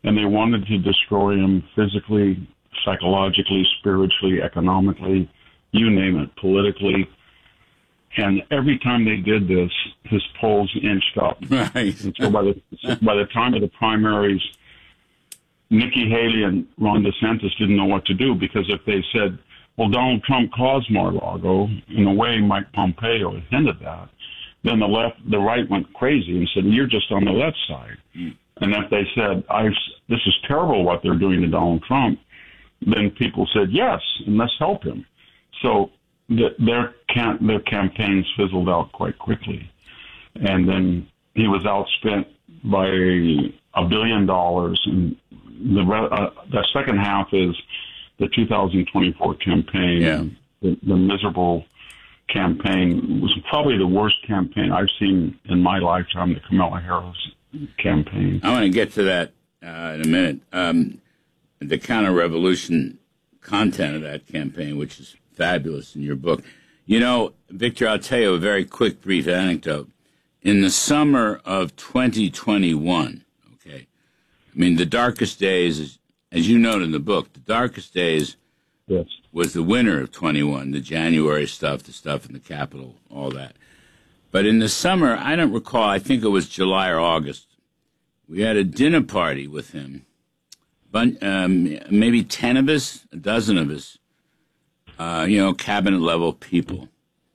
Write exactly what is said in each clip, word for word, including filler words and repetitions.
and they wanted to destroy him physically, psychologically, spiritually, economically, you name it, politically. And every time they did this, his polls inched up. Right. And so by the by the time of the primaries, Nikki Haley and Ron DeSantis didn't know what to do, because if they said, well, Donald Trump caused Mar-a-Lago, in a way Mike Pompeo had hinted that, then the left, the right went crazy and said, you're just on the left side. Mm. And if they said, I've, this is terrible what they're doing to Donald Trump, then people said, yes, and let's help him. So the, their, can, their campaigns fizzled out quite quickly. And then he was outspent by a billion dollars. And the, uh, the second half is the two thousand twenty-four campaign. Yeah. The, the miserable campaign was probably the worst campaign I've seen in my lifetime, the Kamala Harris campaign. I want to get to that uh, in a minute. Um, the counter-revolution content of that campaign, which is fabulous in your book. You know, Victor, I'll tell you a very quick, brief anecdote. In the summer of twenty twenty-one, okay, I mean, the darkest days, as you note in the book, the darkest days yes. was the winter of twenty-one, the January stuff, the stuff in the Capitol, all that. But in the summer, I don't recall, I think it was July or August, we had a dinner party with him, but, um, maybe ten of us, a dozen of us, uh, you know, cabinet-level people.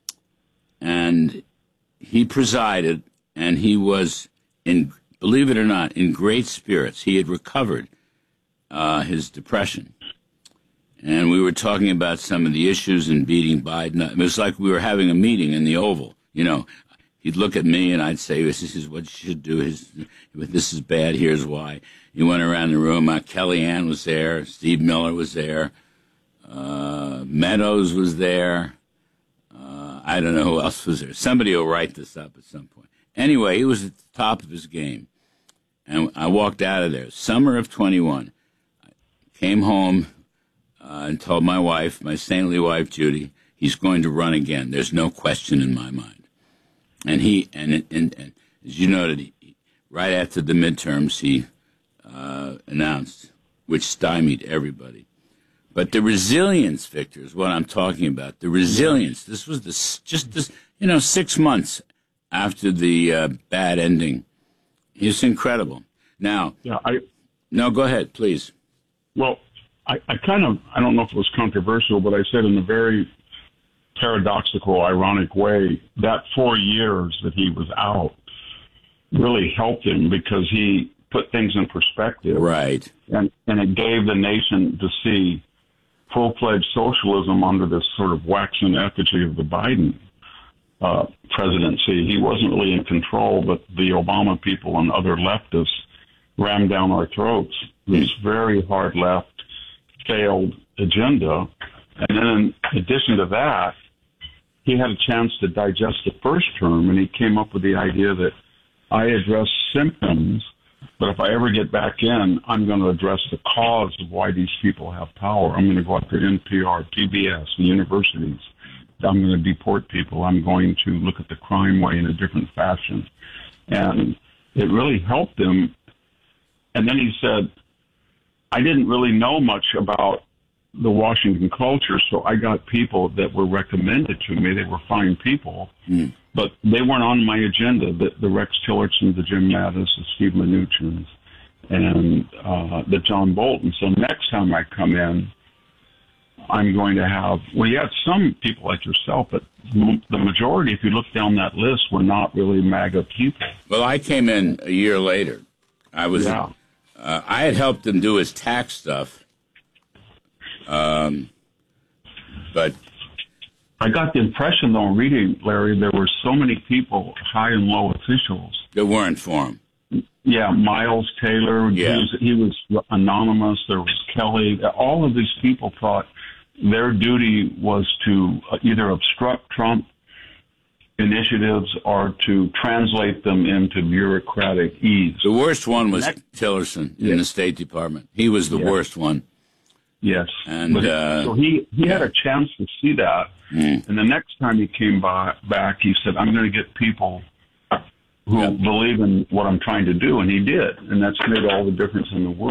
And he presided, and he was, in, believe it or not, in great spirits. He had recovered uh, his depression. And we were talking about some of the issues in beating Biden. It was like we were having a meeting in the Oval. You know, he'd look at me and I'd say, this is what you should do. His, this is bad. Here's why. He went around the room. Uh, Kellyanne was there. Steve Miller was there. Uh, Meadows was there. Uh, I don't know who else was there. Somebody will write this up at some point. Anyway, he was at the top of his game. And I walked out of there. Summer of twenty-one. I came home. Uh, and told my wife, my saintly wife, Judy, he's going to run again. There's no question in my mind. And he, and, and, and as you noted, he, right after the midterms, he uh, announced, which stymied everybody. But the resilience, Victor, is what I'm talking about. The resilience. This was the, just this, you know, six months after the uh, bad ending. It's incredible. Now, yeah, I, no, go ahead, please. Well, I, I kind of, I don't know if it was controversial, but I said in a very paradoxical, ironic way, that four years that he was out really helped him because he put things in perspective. Right. And, and it gave the nation to see full-fledged socialism under this sort of waxen effigy of the Biden uh, presidency. He wasn't really in control, but the Obama people and other leftists rammed down our throats. This very hard left, failed agenda. And then in addition to that, he had a chance to digest the first term, and he came up with the idea that I address symptoms, but if I ever get back in, I'm going to address the cause of why these people have power. I'm going to go after N P R, P B S, the universities. I'm going to deport people. I'm going to look at the crime way in a different fashion. And it really helped him. And then he said, I didn't really know much about the Washington culture, so I got people that were recommended to me. They were fine people, mm. but they weren't on my agenda. The, the Rex Tillerson, the Jim Mattis, the Steve Mnuchin, and uh, the John Bolton. So next time I come in, I'm going to have, well, you had some people like yourself, but the majority, if you look down that list, were not really MAGA people. Well, I came in a year later. I was... Yeah. Uh, I had helped him do his tax stuff, um, but I got the impression, though, reading, Larry, there were so many people, high and low officials, that weren't for him. Yeah, Miles Taylor, yeah. he, was, he was anonymous. There was Kelly. All of these people thought their duty was to either obstruct Trump initiatives or to translate them into bureaucratic ease. The worst one was that, Tillerson in yes. the State Department. He was the yes. worst one. Yes. And but, uh, so he, he yeah. had a chance to see that. Mm. And the next time he came by, back, he said, I'm going to get people who yeah. believe in what I'm trying to do. And he did. And that's made all the difference in the world.